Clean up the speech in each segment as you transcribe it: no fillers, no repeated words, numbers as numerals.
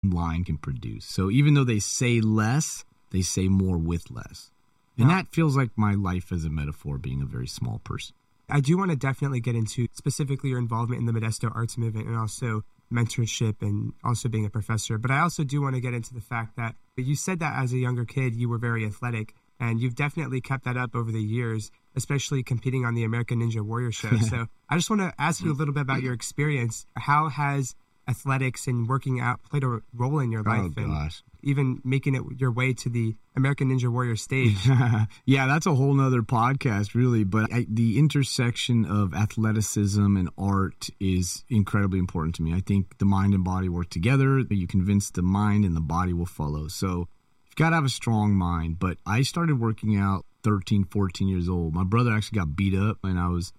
line can produce. So even though they say less, they say more with less. And that feels like my life as a metaphor, being a very small person. I do want to definitely get into specifically your involvement in the Modesto arts movement and also mentorship and also being a professor. But I also do want to get into the fact that you said that as a younger kid, you were very athletic, and you've definitely kept that up over the years, especially competing on the American Ninja Warrior show. So I just want to ask you a little bit about your experience. How has athletics and working out played a role in your life? Oh, gosh. And even making it your way to the American Ninja Warrior stage? Yeah, that's a whole nother podcast, really. But the intersection of athleticism and art is incredibly important to me. I think the mind and body work together. You convince the mind and the body will follow. So you've got to have a strong mind. But I started working out 13, 14 years old. My brother actually got beat up, and I was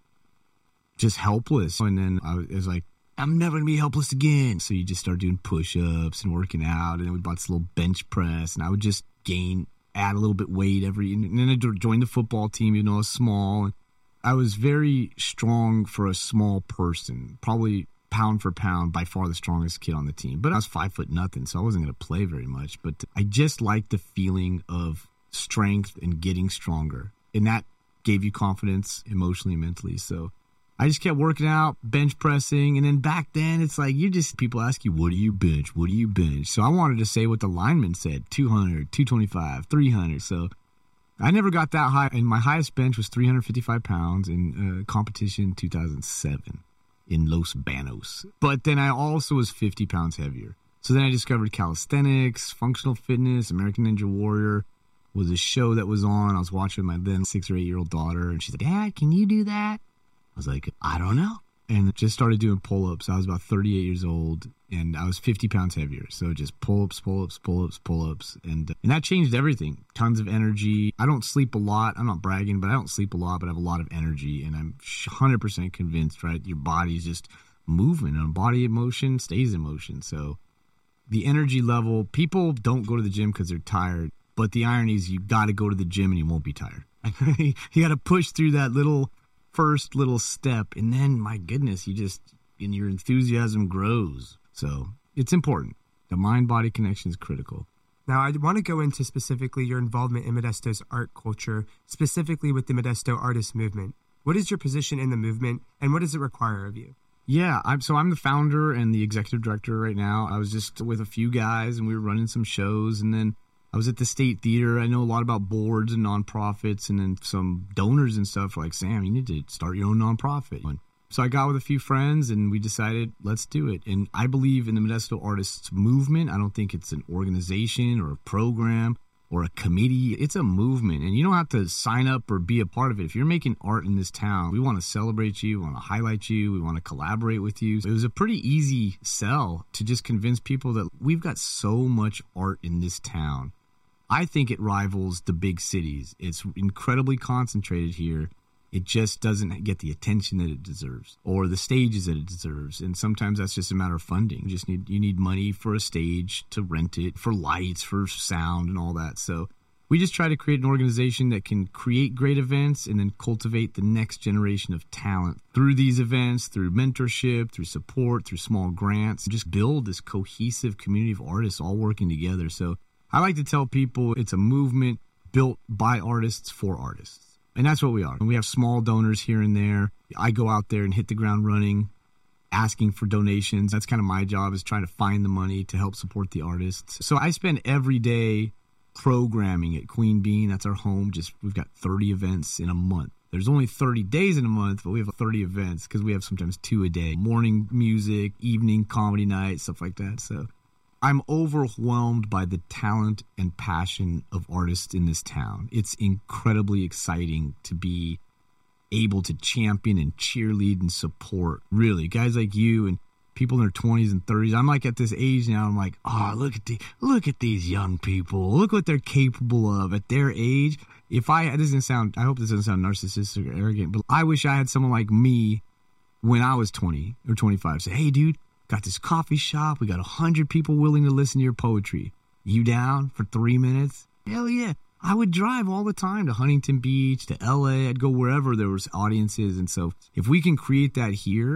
just helpless. And then I was like, I'm never going to be helpless again. So you just start doing push-ups and working out. And then we bought this little bench press. And I would just add a little bit weight and then I joined the football team, even though I was small. And I was very strong for a small person, probably pound for pound, by far the strongest kid on the team. But I was 5'0", so I wasn't going to play very much. But I just liked the feeling of strength and getting stronger. And that gave you confidence emotionally and mentally. So I just kept working out, bench pressing. And then back then, it's like people ask you, what do you bench? What do you bench? So I wanted to say what the lineman said, 200, 225, 300. So I never got that high. And my highest bench was 355 pounds in competition 2007 in Los Banos. But then I also was 50 pounds heavier. So then I discovered calisthenics, functional fitness, American Ninja Warrior was a show that was on. I was watching my then 6 or 8 year old daughter. And she's like, Dad, can you do that? I was like, I don't know. And just started doing pull-ups. I was about 38 years old, and I was 50 pounds heavier. So just pull-ups, pull-ups, pull-ups, pull-ups. And that changed everything. Tons of energy. I don't sleep a lot. I'm not bragging, but I don't sleep a lot, but I have a lot of energy. And I'm 100% convinced, right, your body's just moving. And body in motion stays in motion. So the energy level, people don't go to the gym because they're tired. But the irony is you got to go to the gym and you won't be tired. You got to push through that first little step, and then, my goodness, and your enthusiasm grows. So it's important. The mind-body connection is critical. Now, I want to go into specifically your involvement in Modesto's art culture, specifically with the Modesto artist movement. What is your position in the movement, and what does it require of you? Yeah, I'm the founder and the executive director right now. I was just with a few guys, and we were running some shows, and then I was at the State Theater. I know a lot about boards and nonprofits, and then some donors and stuff like, Sam, you need to start your own nonprofit. And so I got with a few friends, and we decided, let's do it. And I believe in the Modesto Artists Movement. I don't think it's an organization or a program or a committee. It's a movement, and you don't have to sign up or be a part of it. If you're making art in this town, we want to celebrate you, we want to highlight you, we want to collaborate with you. So it was a pretty easy sell to just convince people that we've got so much art in this town. I think it rivals the big cities. It's incredibly concentrated here. It just doesn't get the attention that it deserves or the stages that it deserves. And sometimes that's just a matter of funding. You need money for a stage, to rent it, for lights, for sound and all that. So we just try to create an organization that can create great events and then cultivate the next generation of talent through these events, through mentorship, through support, through small grants, and just build this cohesive community of artists all working together. So I like to tell people it's a movement built by artists for artists. And that's what we are. And we have small donors here and there. I go out there and hit the ground running, asking for donations. That's kind of my job, is trying to find the money to help support the artists. So I spend every day programming at Queen Bean. That's our home. We've got 30 events in a month. There's only 30 days in a month, but we have 30 events because we have sometimes 2 a day. Morning music, evening comedy night, stuff like that. So I'm overwhelmed by the talent and passion of artists in this town. It's incredibly exciting to be able to champion and cheerlead and support, really, guys like you and people in their 20s and 30s. I'm like at this age now, I'm like, look at these young people. Look what they're capable of at their age. I hope this doesn't sound narcissistic or arrogant, but I wish I had someone like me when I was 20 or 25 say, hey, dude, got this coffee shop. We got 100 people willing to listen to your poetry. You down for 3 minutes? Hell yeah. I would drive all the time to Huntington Beach, to LA. I'd go wherever there was audiences. And so if we can create that here,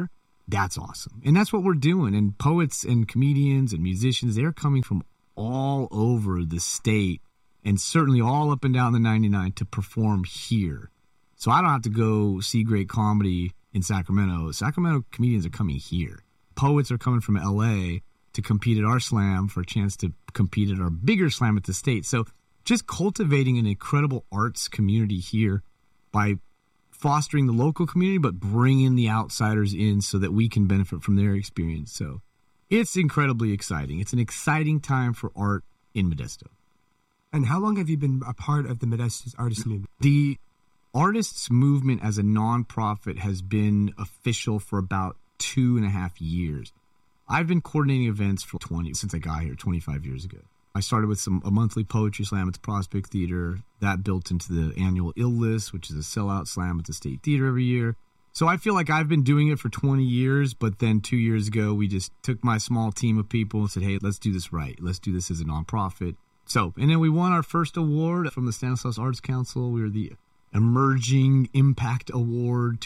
That's awesome. And that's what we're doing. And poets and comedians and musicians, they're coming from all over the state and certainly all up and down the 99 to perform here. So I don't have to go see great comedy in Sacramento. Sacramento comedians are coming here. Poets are coming from LA to compete at our slam for a chance to compete at our bigger slam at the state. So just cultivating an incredible arts community here by fostering the local community, but bringing the outsiders in so that we can benefit from their experience. So it's incredibly exciting. It's an exciting time for art in Modesto. And how long have you been a part of the Modesto's Artist Movement? The Artists Movement as a nonprofit has been official for about 2.5 years. I've been coordinating events since I got here 25 years ago. I started with a monthly poetry slam at the Prospect Theater. That built into the annual Ill List, which is a sellout slam at the State Theater every year. So I feel like I've been doing it for 20 years, but then 2 years ago, we just took my small team of people and said, hey, let's do this right. Let's do this as a nonprofit. And then we won our first award from the Stanislaus Arts Council. We were the Emerging Impact Award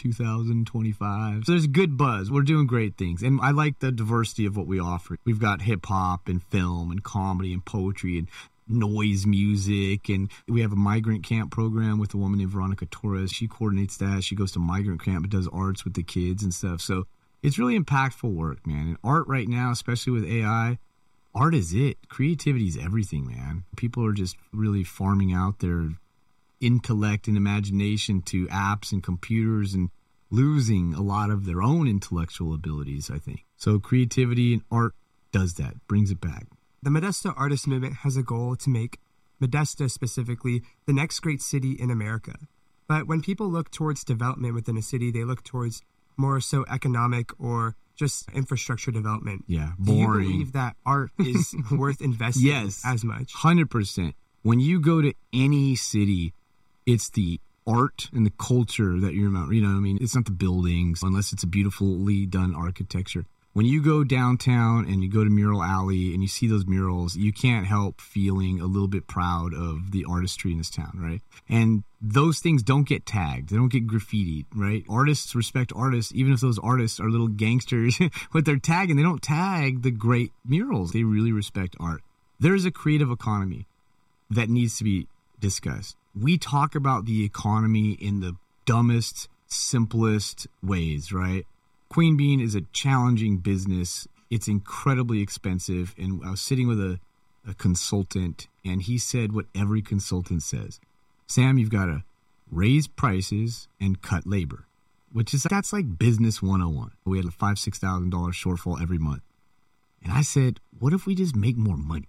2025. So there's good buzz. We're doing great things. And I like the diversity of what we offer. We've got hip hop and film and comedy and poetry and noise music. And we have a migrant camp program with a woman named Veronica Torres. She coordinates that. She goes to migrant camp and does arts with the kids and stuff. So it's really impactful work, man. And art right now, especially with AI, art is it. Creativity is everything, man. People are just really farming out their intellect and imagination to apps and computers and losing a lot of their own intellectual abilities, I think. So creativity and art does that, brings it back. The Modesto Artist Movement has a goal to make Modesto specifically the next great city in America. But when people look towards development within a city, they look towards more so economic or just infrastructure development. Yeah, boring. Do you believe that art is worth investing yes, as much? 100%. When you go to any city, it's the art and the culture that you're about. You know what I mean? It's not the buildings, unless it's a beautifully done architecture. When you go downtown and you go to Mural Alley and you see those murals, you can't help feeling a little bit proud of the artistry in this town, right? And those things don't get tagged. They don't get graffitied, right? Artists respect artists, even if those artists are little gangsters with their tag, and they don't tag the great murals. They really respect art. There's a creative economy that needs to be discussed. We talk about the economy in the dumbest, simplest ways, right? Queen Bean is a challenging business. It's incredibly expensive. And I was sitting with a consultant, and he said what every consultant says. Sam, you've got to raise prices and cut labor, that's like business 101. We had a $5,000, $6,000 shortfall every month. And I said, what if we just make more money?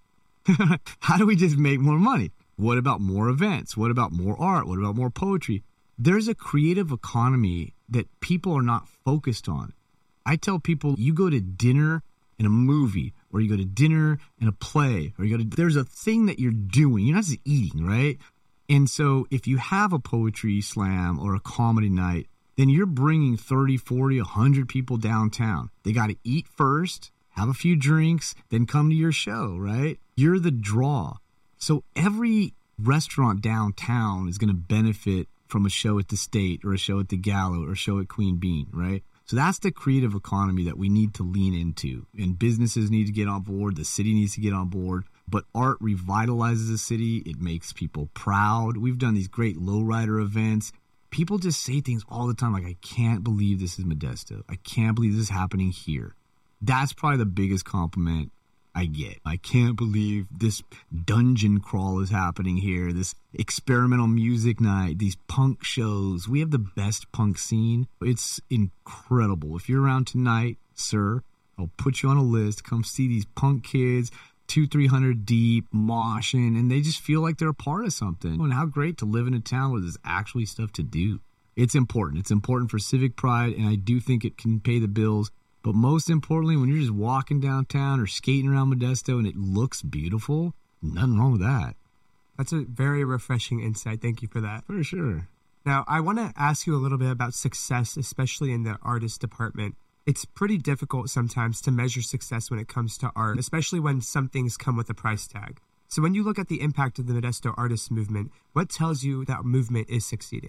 How do we just make more money? What about more events? What about more art? What about more poetry? There's a creative economy that people are not focused on. I tell people, you go to dinner and a movie, or you go to dinner and a play, or there's a thing that you're doing. You're not just eating, right? And so if you have a poetry slam or a comedy night, then you're bringing 30, 40, 100 people downtown. They got to eat first, have a few drinks, then come to your show, right? You're the draw. So every restaurant downtown is going to benefit from a show at the State or a show at the Gallo or a show at Queen Bean, right? So that's the creative economy that we need to lean into. And businesses need to get on board. The city needs to get on board. But art revitalizes the city. It makes people proud. We've done these great lowrider events. People just say things all the time like, I can't believe this is Modesto. I can't believe this is happening here. That's probably the biggest compliment I get. I can't believe this dungeon crawl is happening here, this experimental music night, these punk shows. We have the best punk scene. It's incredible. If you're around tonight, sir, I'll put you on a list. Come see these punk kids, 200-300 deep, moshing, and they just feel like they're a part of something. And how great to live in a town where there's actually stuff to do. It's important. It's important for civic pride, and I do think it can pay the bills. But most importantly, when you're just walking downtown or skating around Modesto and it looks beautiful, nothing wrong with that. That's a very refreshing insight. Thank you for that. For sure. Now, I want to ask you a little bit about success, especially in the artist department. It's pretty difficult sometimes to measure success when it comes to art, especially when some things come with a price tag. So when you look at the impact of the Modesto Artist Movement, what tells you that movement is succeeding?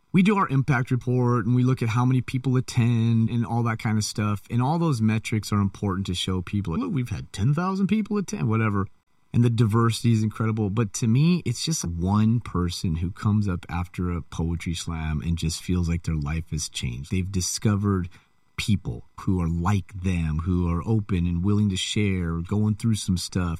we do our impact report and we look at how many people attend and all that kind of stuff. And all those metrics are important to show people, like, look, we've had 10,000 people attend, whatever. And the diversity is incredible. But to me, it's just one person who comes up after a poetry slam and just feels like their life has changed. They've discovered people who are like them, who are open and willing to share, going through some stuff.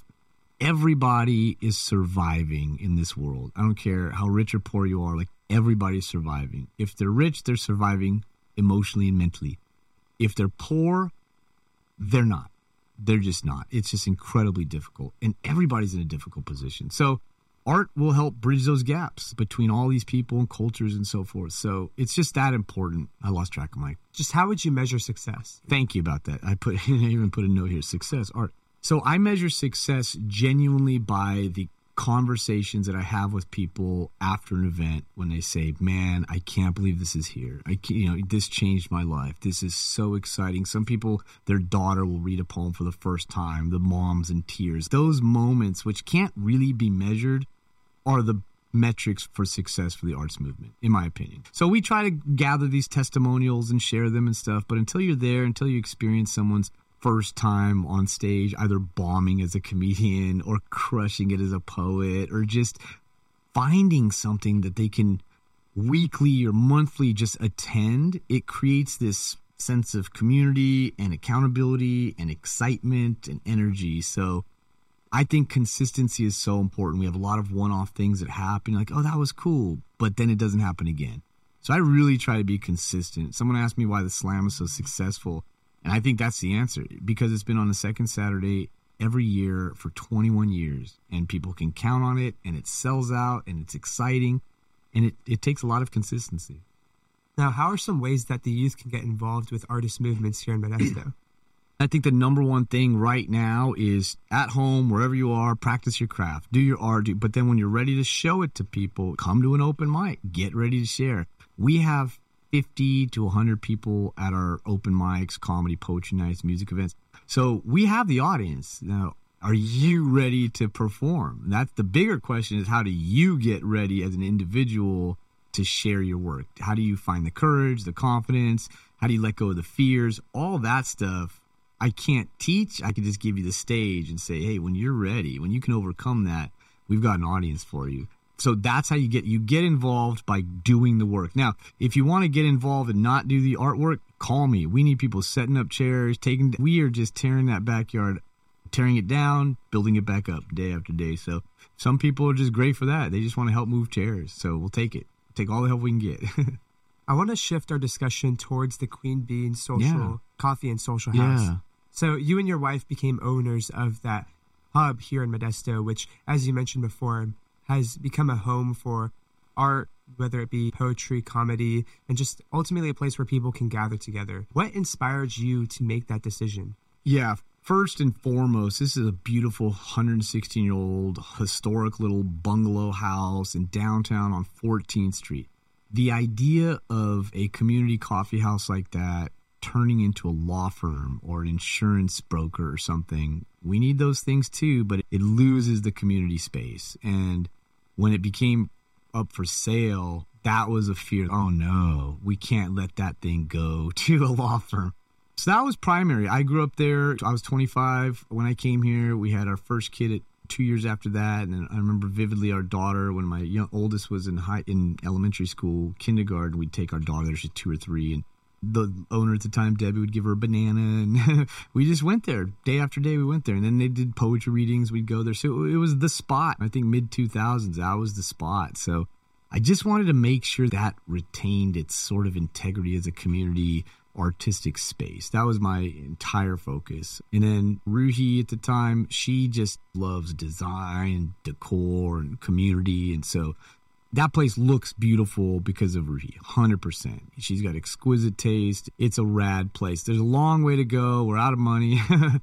Everybody is surviving in this world. I don't care how rich or poor you are. Like, everybody's surviving. If they're rich, they're surviving emotionally and mentally. If they're poor, they're not. They're just not. It's just incredibly difficult. And everybody's in a difficult position. So art will help bridge those gaps between all these people and cultures and so forth. So it's just that important. I lost track of my... Just how would you measure success? Thank you about that. I even put a note here, success, art. So I measure success genuinely by the conversations that I have with people after an event when they say, man, I can't believe this is here. This changed my life. This is so exciting. Some people, their daughter will read a poem for the first time, the mom's in tears. Those moments, which can't really be measured, are the metrics for success for the arts movement, in my opinion. So we try to gather these testimonials and share them and stuff, but until you're there, until you experience someone's first time on stage, either bombing as a comedian or crushing it as a poet, or just finding something that they can weekly or monthly just attend, it creates this sense of community and accountability and excitement and energy. So I think consistency is so important. We have a lot of one-off things that happen, like, oh, that was cool, but then it doesn't happen again. So I really try to be consistent. Someone asked me why the slam is so successful. And I think that's the answer, because it's been on the second Saturday every year for 21 years, and people can count on it, and it sells out, and it's exciting, and it takes a lot of consistency. Now, how are some ways that the youth can get involved with artist movements here in Modesto? I think the number one thing right now is at home, wherever you are, practice your craft, do your art, but then when you're ready to show it to people, come to an open mic, get ready to share. We have 50 to 100 people at our open mics, comedy, poetry nights, music events. So we have the audience. Now, are you ready to perform? That's the bigger question, is how do you get ready as an individual to share your work? How do you find the courage, the confidence? How do you let go of the fears? All that stuff I can't teach. I can just give you the stage and say, hey, when you're ready, when you can overcome that, we've got an audience for you. So that's how you get involved, by doing the work. Now, if you want to get involved and not do the artwork, call me. We need people setting up chairs, we are just tearing that backyard, tearing it down, building it back up day after day. So some people are just great for that. They just want to help move chairs. So we'll take it. Take all the help we can get. I want to shift our discussion towards the Queen Bean Coffee and Social House. Yeah. So you and your wife became owners of that hub here in Modesto, which, as you mentioned before, has become a home for art, whether it be poetry, comedy, and just ultimately a place where people can gather together. What inspired you to make that decision? Yeah, first and foremost, this is a beautiful 116-year-old historic little bungalow house in downtown on 14th Street. The idea of a community coffee house like that turning into a law firm or an insurance broker or something, we need those things too, but it loses the community space. And when it became up for sale, that was a fear. Oh no, we can't let that thing go to a law firm. So that was primary. I grew up there. I was 25 when I came here. We had our first kid at 2 years after that. And then I remember vividly our daughter, when my oldest was in elementary school, kindergarten, we'd take our daughter, she's 2 or 3, and the owner at the time, Debbie, would give her a banana, and we just went there day after day. We went there, and then they did poetry readings. We'd go there. So it was the spot. I think mid-2000s, that was the spot. So I just wanted to make sure that retained its sort of integrity as a community artistic space. That was my entire focus. And then Ruhi at the time, she just loves design, decor, and community. And so that place looks beautiful because of Ruhi, 100%. She's got exquisite taste. It's a rad place. There's a long way to go. We're out of money,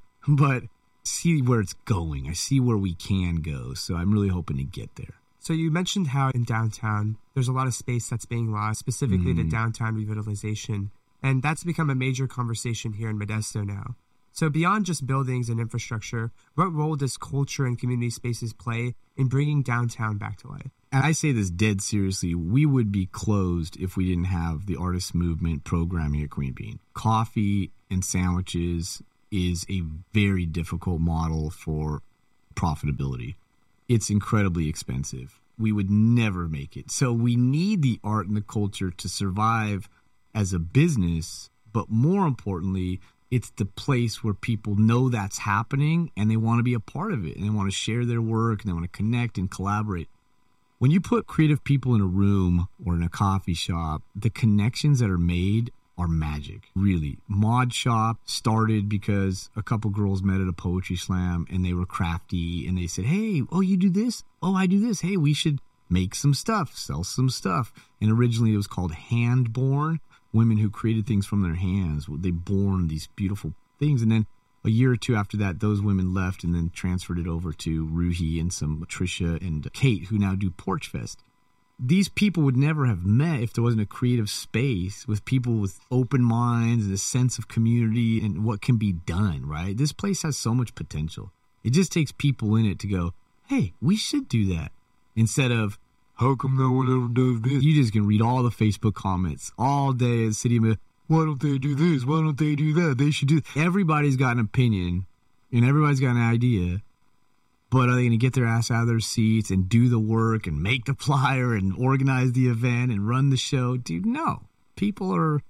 but see where it's going. I see where we can go. So I'm really hoping to get there. So you mentioned how in downtown, there's a lot of space that's being lost, specifically the downtown revitalization. And that's become a major conversation here in Modesto now. So beyond just buildings and infrastructure, what role does culture and community spaces play in bringing downtown back to life? And I say this dead seriously, we would be closed if we didn't have the artist movement programming at Queen Bean. Coffee and sandwiches is a very difficult model for profitability. It's incredibly expensive. We would never make it. So we need the art and the culture to survive as a business, but more importantly, it's the place where people know that's happening and they want to be a part of it and they want to share their work and they want to connect and collaborate. When you put creative people in a room or in a coffee shop, the connections that are made are magic, really. Mod Shop started because a couple girls met at a poetry slam and they were crafty and they said, hey, oh, you do this? Oh, I do this. Hey, we should make some stuff, sell some stuff. And originally it was called Handborn. Women who created things from their hands. They born these beautiful things. And then a year or two after that, those women left and then transferred it over to Ruhi and some Trisha and Kate, who now do Porch Fest. These people would never have met if there wasn't a creative space with people with open minds and a sense of community and what can be done, right? This place has so much potential. It just takes people in it to go, hey, we should do that. Instead of, how come no one ever does this? You just can read all the Facebook comments all day at City of, why don't they do this? Why don't they do that? They should do this. Everybody's got an opinion and everybody's got an idea, but are they going to get their ass out of their seats and do the work and make the flyer and organize the event and run the show? Dude, no. People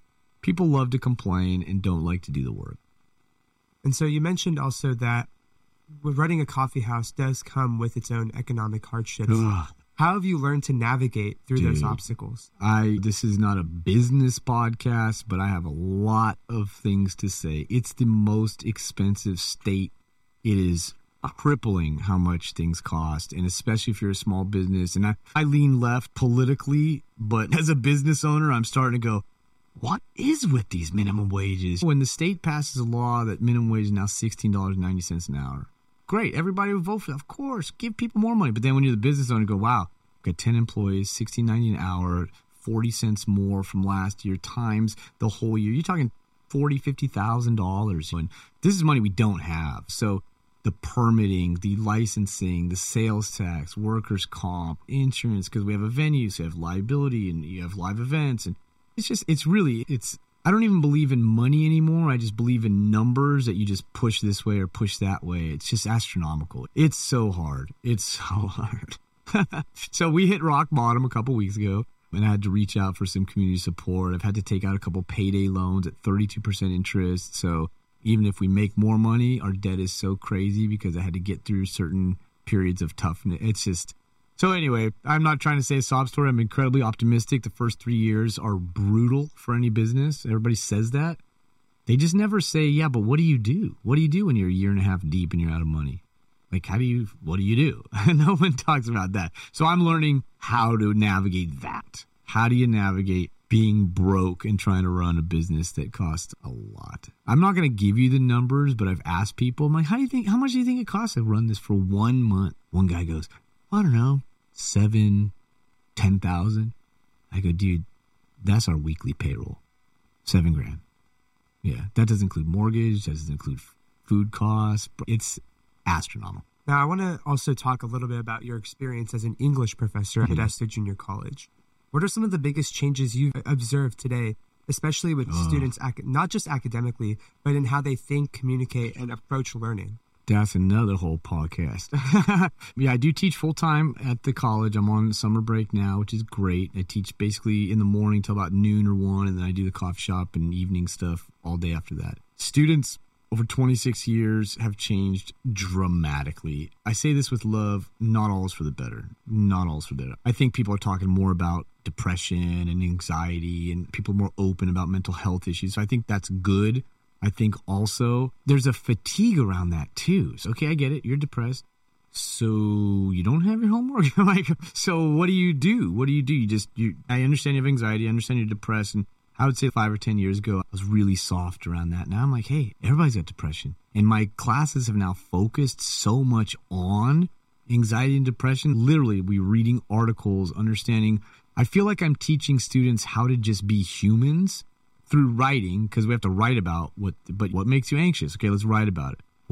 love to complain and don't like to do the work. And so you mentioned also that running a coffee house does come with its own economic hardships. Ugh. How have you learned to navigate through those obstacles? This is not a business podcast, but I have a lot of things to say. It's the most expensive state. It is crippling how much things cost, and especially if you're a small business. And I lean left politically, but as a business owner, I'm starting to go, what is with these minimum wages? When the state passes a law that minimum wage is now $16.90 an hour, great. Everybody would vote for that. Of course, give people more money. But then when you're the business owner, you go, wow, got 10 employees, $16.90 an hour, 40 cents more from last year times the whole year. You're talking $40,000, $50,000. And this is money we don't have. So the permitting, the licensing, the sales tax, workers' comp, insurance, because we have a venue, so you have liability and you have live events. And I don't even believe in money anymore. I just believe in numbers that you just push this way or push that way. It's just astronomical. It's so hard. It's so hard. So we hit rock bottom a couple weeks ago, and I had to reach out for some community support. I've had to take out a couple payday loans at 32% interest. So even if we make more money, our debt is so crazy because I had to get through certain periods of toughness. It's just... So anyway, I'm not trying to say a sob story. I'm incredibly optimistic. The first 3 years are brutal for any business. Everybody says that. They just never say, yeah, but what do you do? What do you do when you're a year and a half deep and you're out of money? Like, what do you do? No one talks about that. So I'm learning how to navigate that. How do you navigate being broke and trying to run a business that costs a lot? I'm not going to give you the numbers, but I've asked people, I'm like, how much do you think it costs to run this for 1 month? One guy goes, I don't know, 7,000, 10,000. I go, dude, that's our weekly payroll. $7,000. Yeah, that doesn't include mortgage. That doesn't include food costs. It's astronomical. Now, I want to also talk a little bit about your experience as an English professor at Modesto Junior College. What are some of the biggest changes you've observed today, especially with students, not just academically, but in how they think, communicate, and approach learning? That's another whole podcast. Yeah, I do teach full-time at the college. I'm on summer break now, which is great. I teach basically in the morning till about noon or 1, and then I do the coffee shop and evening stuff all day after that. Students over 26 years have changed dramatically. I say this with love, not all is for the better. Not all is for the better. I think people are talking more about depression and anxiety, and people are more open about mental health issues. So I think that's good. I think also there's a fatigue around that too. So, okay, I get it. You're depressed. So you don't have your homework? Like, so what do you do? What do you do? I understand you have anxiety. I understand you're depressed. And I would say 5 or 10 years ago, I was really soft around that. Now I'm like, hey, everybody's got depression. And my classes have now focused so much on anxiety and depression. Literally, we're reading articles, understanding. I feel like I'm teaching students how to just be humans through writing, because we have to write about what makes you anxious. Okay, let's write about it.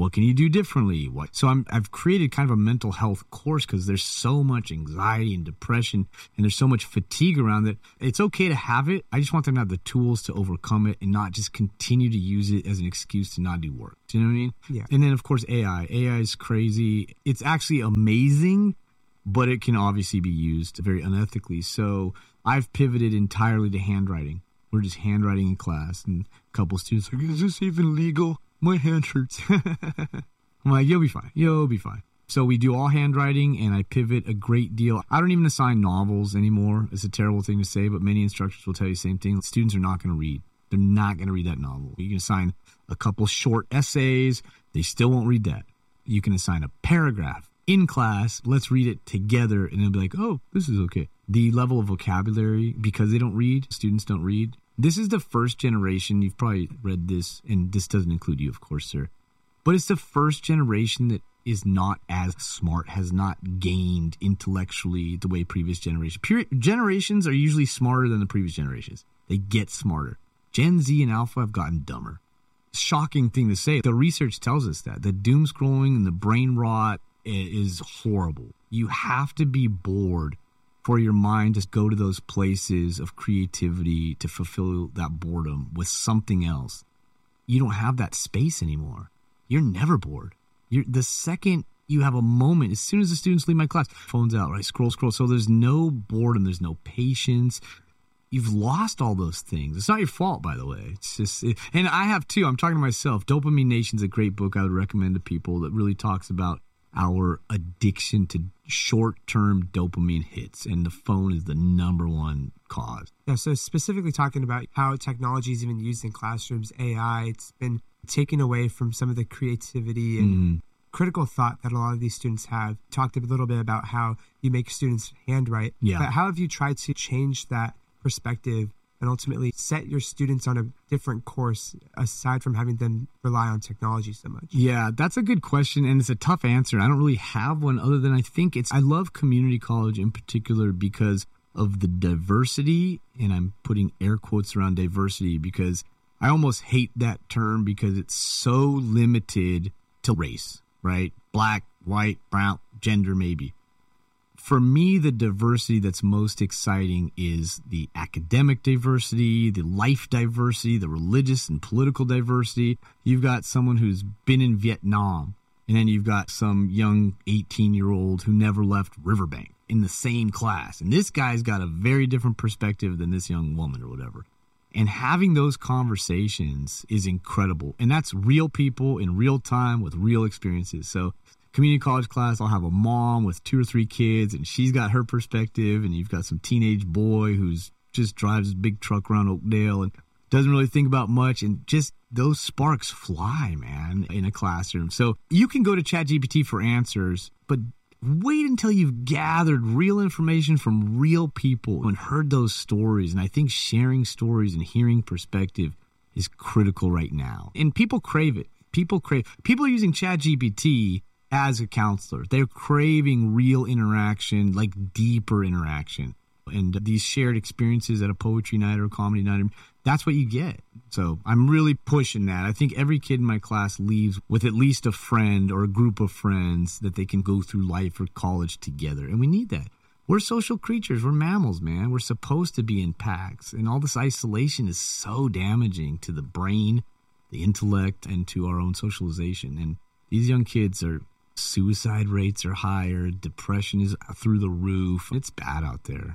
What can you do differently? So I've created kind of a mental health course because there's so much anxiety and depression and there's so much fatigue around it. It's okay to have it. I just want them to have the tools to overcome it and not just continue to use it as an excuse to not do work. Do you know what I mean? Yeah. And then, of course, AI. AI is crazy. It's actually amazing, but it can obviously be used very unethically. So I've pivoted entirely to handwriting. We're just handwriting in class, and a couple students are like, is this even legal? My hand hurts. I'm like, you'll be fine. You'll be fine. So we do all handwriting, and I pivot a great deal. I don't even assign novels anymore. It's a terrible thing to say, but many instructors will tell you the same thing. Students are not going to read. They're not going to read that novel. You can assign a couple short essays. They still won't read that. You can assign a paragraph in class. Let's read it together, and they'll be like, oh, this is okay. The level of vocabulary, because they don't read, students don't read. This is the first generation. You've probably read this, and this doesn't include you, of course, sir. But it's the first generation that is not as smart, has not gained intellectually the way previous generations. Generations are usually smarter than the previous generations. They get smarter. Gen Z and Alpha have gotten dumber. Shocking thing to say. The research tells us that. The doom scrolling and the brain rot is horrible. You have to be bored for your mind to go to those places of creativity to fulfill that boredom with something else. You don't have that space anymore. You're never bored. The second you have a moment, as soon as the students leave my class, phone's out, right? Scroll. So there's no boredom. There's no patience. You've lost all those things. It's not your fault, by the way. It's just, and I have too. I'm talking to myself. Dopamine Nation's a great book I would recommend to people that really talks about our addiction to short-term dopamine hits, and the phone is the number one cause. Yeah, so specifically talking about how technology is even used in classrooms, AI, it's been taken away from some of the creativity and critical thought that a lot of these students have. Talked a little bit about how you make students handwrite, but how have you tried to change that perspective and ultimately set your students on a different course aside from having them rely on technology so much? Yeah, that's a good question, and it's a tough answer. I don't really have one other than I love community college in particular because of the diversity, and I'm putting air quotes around diversity because I almost hate that term because it's so limited to race, right? Black, white, brown, gender maybe. For me, the diversity that's most exciting is the academic diversity, the life diversity, the religious and political diversity. You've got someone who's been in Vietnam, and then you've got some young 18-year-old who never left Riverbank in the same class. And this guy's got a very different perspective than this young woman or whatever. And having those conversations is incredible. And that's real people in real time with real experiences. So community college class, I'll have a mom with 2 or 3 kids, and she's got her perspective, and you've got some teenage boy who's just drives a big truck around Oakdale and doesn't really think about much, and just those sparks fly, man, in a classroom. So you can go to ChatGPT for answers, but wait until you've gathered real information from real people and heard those stories. And I think sharing stories and hearing perspective is critical right now. And people crave it. People are using ChatGPT as a counselor. They're craving real interaction, like deeper interaction. And these shared experiences at a poetry night or a comedy night, that's what you get. So I'm really pushing that. I think every kid in my class leaves with at least a friend or a group of friends that they can go through life or college together. And we need that. We're social creatures. We're mammals, man. We're supposed to be in packs. And all this isolation is so damaging to the brain, the intellect, and to our own socialization. And these young kids suicide rates are higher. Depression is through the roof. It's bad out there.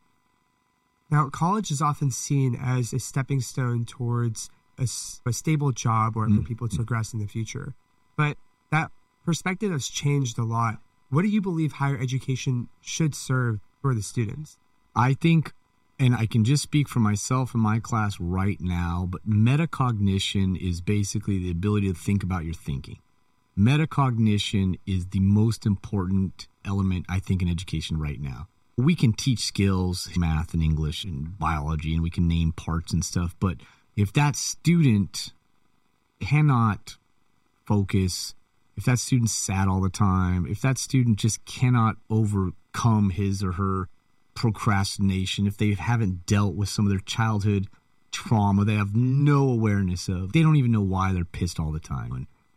Now, college is often seen as a stepping stone towards a stable job or for people to progress in the future. But that perspective has changed a lot. What do you believe higher education should serve for the students? I think, and I can just speak for myself and my class right now, but metacognition is basically the ability to think about your thinking. Metacognition is the most important element, I think, in education right now. We can teach skills, math and English and biology, and we can name parts and stuff. But if that student cannot focus, if that student's sad all the time, if that student just cannot overcome his or her procrastination, if they haven't dealt with some of their childhood trauma they have no awareness of, they don't even know why they're pissed all the time. And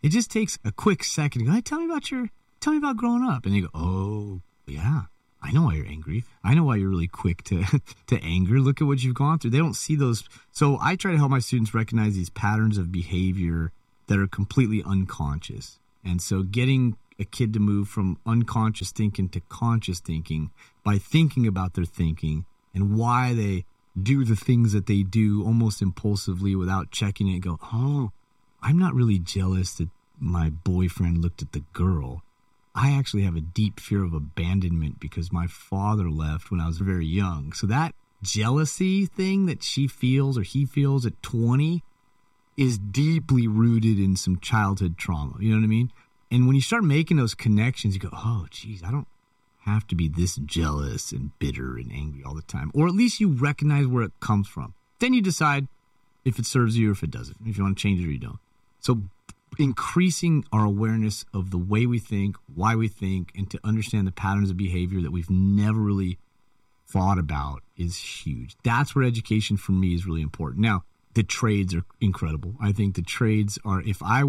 It just takes a quick second to go, hey, tell me about growing up. And you go, oh, yeah, I know why you're angry. I know why you're really quick to anger. Look at what you've gone through. They don't see those. So I try to help my students recognize these patterns of behavior that are completely unconscious. And so getting a kid to move from unconscious thinking to conscious thinking by thinking about their thinking and why they do the things that they do almost impulsively without checking it and go, oh, I'm not really jealous that my boyfriend looked at the girl. I actually have a deep fear of abandonment because my father left when I was very young. So that jealousy thing that she feels or he feels at 20 is deeply rooted in some childhood trauma. You know what I mean? And when you start making those connections, you go, oh, geez, I don't have to be this jealous and bitter and angry all the time. Or at least you recognize where it comes from. Then you decide if it serves you or if it doesn't, if you want to change it or you don't. So increasing our awareness of the way we think, why we think, and to understand the patterns of behavior that we've never really thought about is huge. That's where education for me is really important. Now, the trades are incredible. I think the trades are,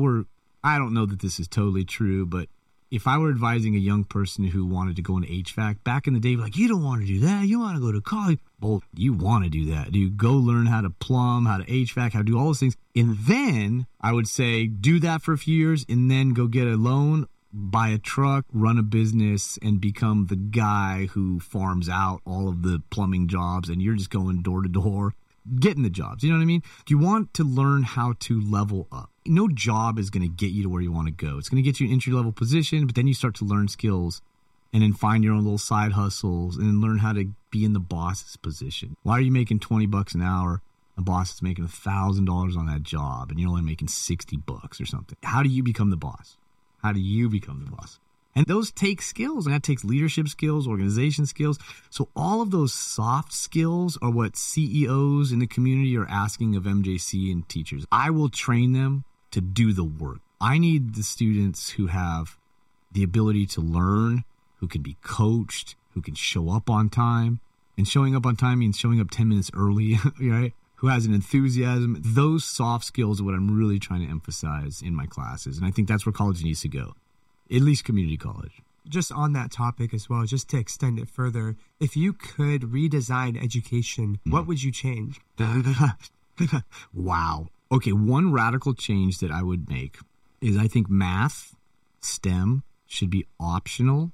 I don't know that this is totally true, but if I were advising a young person who wanted to go into HVAC, back in the day, like, you don't want to do that. You want to go to college. Well, you want to do that. You go learn how to plumb, how to HVAC, how to do all those things. And then I would say do that for a few years and then go get a loan, buy a truck, run a business, and become the guy who farms out all of the plumbing jobs and you're just going door to door, getting the jobs. You know what I mean? You want to learn how to level up. No job is going to get you to where you want to go. It's going to get you an entry-level position, but then you start to learn skills and then find your own little side hustles and then learn how to be in the boss's position. Why are you making $20 an hour? The boss is making $1,000 on that job and you're only making $60 or something. How do you become the boss? How do you become the boss? And those take skills, and that takes leadership skills, organization skills. So all of those soft skills are what CEOs in the community are asking of MJC and teachers. I will train them to do the work. I need the students who have the ability to learn, who can be coached, who can show up on time. And showing up on time means showing up 10 minutes early, right? Who has an enthusiasm. Those soft skills are what I'm really trying to emphasize in my classes. And I think that's where college needs to go. At least community college. Just on that topic as well, just to extend it further, if you could redesign education, what would you change? Wow. Okay, one radical change that I would make is I think math, STEM, should be optional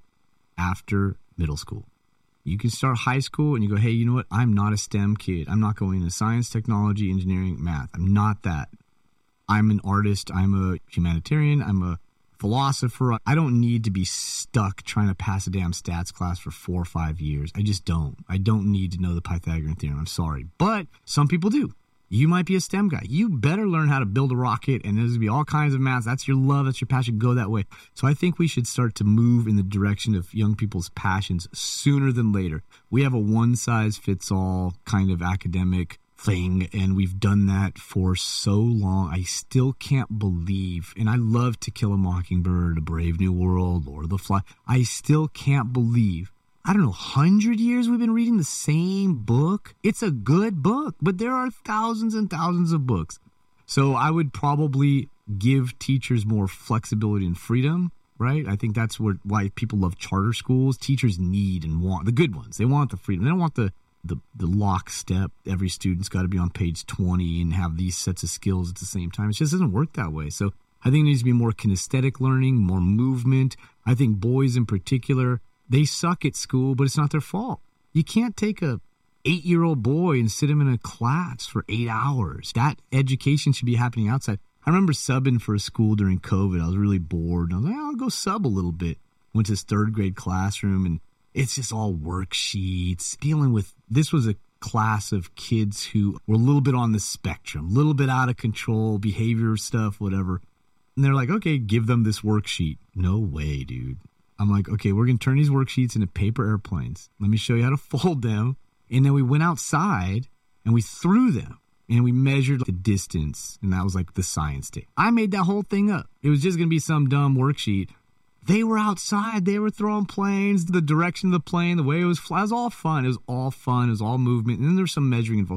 after middle school. You can start high school and you go, hey, you know what? I'm not a STEM kid. I'm not going into science, technology, engineering, math. I'm not that. I'm an artist. I'm a humanitarian. I'm a philosopher. I don't need to be stuck trying to pass a damn stats class for 4 or 5 years. I just don't. I don't need to know the Pythagorean theorem. I'm sorry. But some people do. You might be a STEM guy. You better learn how to build a rocket, and there's going to be all kinds of math. That's your love. That's your passion. Go that way. So I think we should start to move in the direction of young people's passions sooner than later. We have a one-size-fits-all kind of academic thing, and we've done that for so long. I still can't believe, and I love To Kill a Mockingbird, A Brave New World, Lord of the Flies. I still can't believe, I don't know, 100 years we've been reading the same book. It's a good book, but there are thousands and thousands of books. So I would probably give teachers more flexibility and freedom, right? I think that's why people love charter schools. Teachers need and want the good ones. They want the freedom. They don't want the lockstep. Every student's got to be on page 20 and have these sets of skills at the same time. It just doesn't work that way. So I think there needs to be more kinesthetic learning, more movement. I think boys in particular, they suck at school, but it's not their fault. You can't take a 8-year-old boy and sit him in a class for 8 hours. That education should be happening outside. I remember subbing for a school during COVID. I was really bored. I was like, I'll go sub a little bit. Went to this 3rd grade classroom, and it's just all worksheets. This was a class of kids who were a little bit on the spectrum, a little bit out of control, behavior stuff, whatever. And they're like, okay, give them this worksheet. No way, dude. I'm like, okay, we're going to turn these worksheets into paper airplanes. Let me show you how to fold them. And then we went outside and we threw them and we measured the distance. And that was like the science day. I made that whole thing up. It was just going to be some dumb worksheet. They were outside. They were throwing planes, the direction of the plane, the way it was flying. It was all fun. It was all fun. It was all movement. And then there's some measuring involved.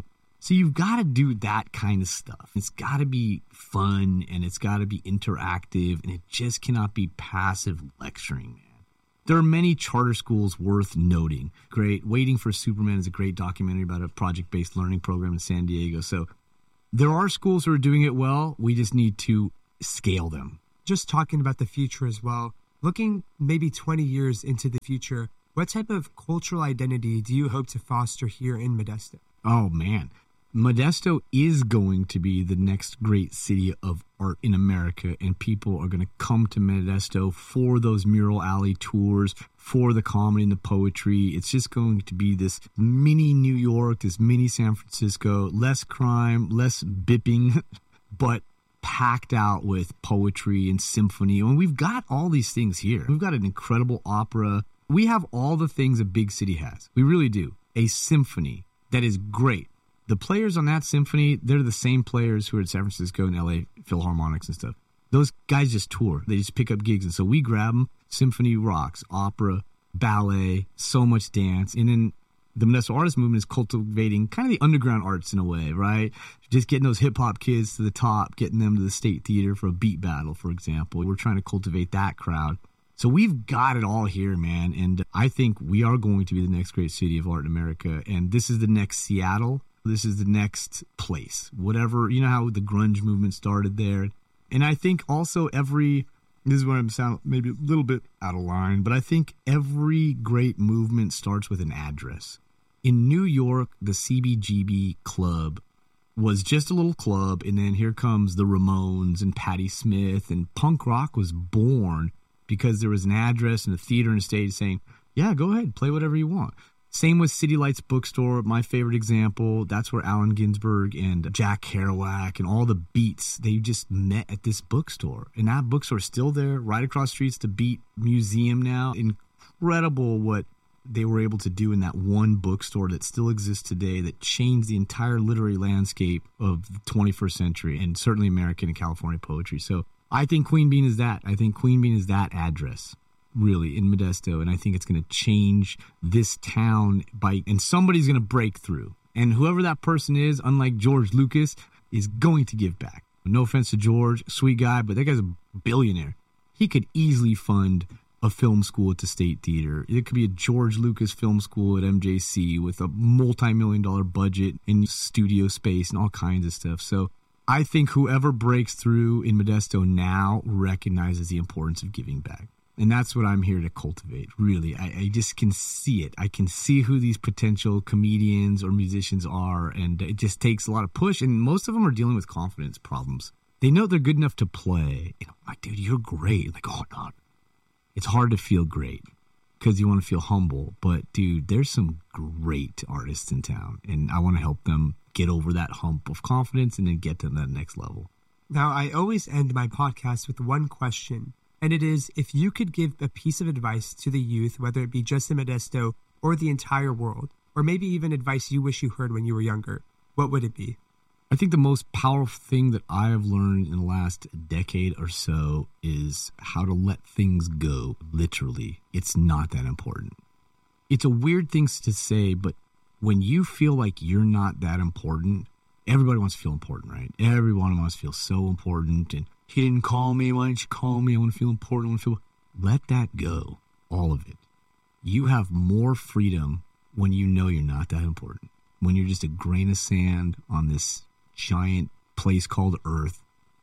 So you've got to do that kind of stuff. It's got to be fun and it's got to be interactive, and it just cannot be passive lecturing, man. There are many charter schools worth noting. Great. Waiting for Superman is a great documentary about a project-based learning program in San Diego. So there are schools who are doing it well. We just need to scale them. Just talking about the future as well, looking maybe 20 years into the future, what type of cultural identity do you hope to foster here in Modesto? Oh, man. Modesto is going to be the next great city of art in America, and people are going to come to Modesto for those mural alley tours, for the comedy and the poetry. It's just going to be this mini New York, this mini San Francisco, less crime, less bipping, but packed out with poetry and symphony. And we've got all these things here. We've got an incredible opera. We have all the things a big city has. We really do. A symphony that is great. The players on that symphony, they're the same players who are at San Francisco and LA Philharmonics and stuff. Those guys just tour. They just pick up gigs. And so we grab them. Symphony rocks, opera, ballet, so much dance. And then the Modesto Artist Movement is cultivating kind of the underground arts in a way, right? Just getting those hip-hop kids to the top, getting them to the State Theater for a beat battle, for example. We're trying to cultivate that crowd. So we've got it all here, man. And I think we are going to be the next great city of art in America. And this is the next Seattle. This is the next place, whatever, you know how the grunge movement started there. And I think also this is where I'm sound maybe a little bit out of line, but I think every great movement starts with an address. In New York, the CBGB club was just a little club, and then here comes the Ramones and Patti Smith, and punk rock was born because there was an address and a theater and a stage saying, yeah, go ahead, play whatever you want. Same with City Lights Bookstore, my favorite example. That's where Allen Ginsberg and Jack Kerouac and all the Beats, they just met at this bookstore. And that bookstore is still there, right across the street's the Beat Museum now. Incredible what they were able to do in that one bookstore that still exists today, that changed the entire literary landscape of the 21st century and certainly American and California poetry. So I think Queen Bean is that. I think Queen Bean is that address, really, in Modesto, and I think it's going to change this town and somebody's going to break through. And whoever that person is, unlike George Lucas, is going to give back. No offense to George, sweet guy, but that guy's a billionaire. He could easily fund a film school at the State Theater. It could be a George Lucas film school at MJC with a multi-million-dollar budget and studio space and all kinds of stuff. So I think whoever breaks through in Modesto now recognizes the importance of giving back. And that's what I'm here to cultivate, really. I just can see it. I can see who these potential comedians or musicians are, and it just takes a lot of push. And most of them are dealing with confidence problems. They know they're good enough to play. You know, like, dude, you're great. Like, oh, God. It's hard to feel great because you want to feel humble. But, dude, there's some great artists in town, and I want to help them get over that hump of confidence and then get to that next level. Now, I always end my podcast with one question. And it is, if you could give a piece of advice to the youth, whether it be just in Modesto or the entire world, or maybe even advice you wish you heard when you were younger, what would it be? I think the most powerful thing that I have learned in the last decade or so is how to let things go, literally. It's not that important. It's a weird thing to say, but when you feel like you're not that important, everybody wants to feel important, right? Everyone wants to feel so important, and he didn't call me. Why didn't you call me? I want to feel important. I want to feel... Let that go. All of it. You have more freedom when you know you're not that important. When you're just a grain of sand on this giant place called Earth.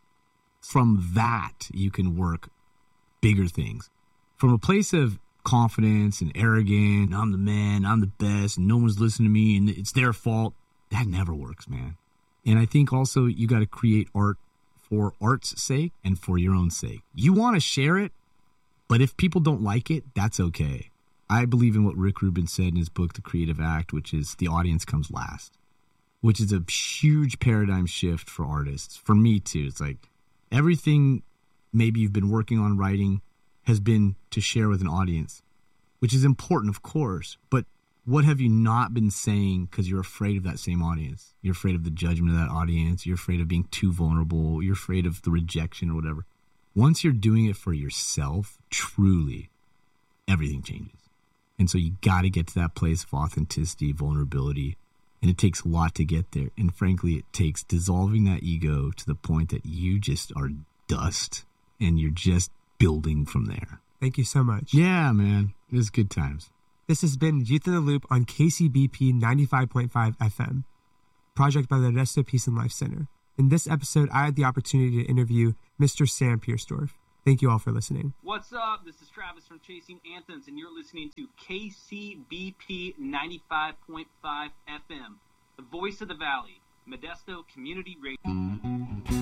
From that, you can work bigger things. From a place of confidence and arrogance, I'm the man, I'm the best, and no one's listening to me, and it's their fault. That never works, man. And I think also you got to create art for art's sake and for your own sake. You want to share it, but if people don't like it, that's okay. I believe in what Rick Rubin said in his book, The Creative Act, which is the audience comes last, which is a huge paradigm shift for artists. For me, too. It's like everything maybe you've been working on writing has been to share with an audience, which is important, of course, but what have you not been saying because you're afraid of that same audience? You're afraid of the judgment of that audience. You're afraid of being too vulnerable. You're afraid of the rejection or whatever. Once you're doing it for yourself, truly, everything changes. And so you got to get to that place of authenticity, vulnerability, And it takes a lot to get there. And frankly, it takes dissolving that ego to the point that you just are dust and you're just building from there. Thank you so much. Yeah, man. It was good times. This has been Youth in the Loop on KCBP 95.5 FM, project by the Modesto Peace and Life Center. In this episode, I had the opportunity to interview Mr. Sam Piersdorf. Thank you all for listening. What's up? This is Travis from Chasing Anthems, and you're listening to KCBP 95.5 FM, the voice of the valley, Modesto Community Radio.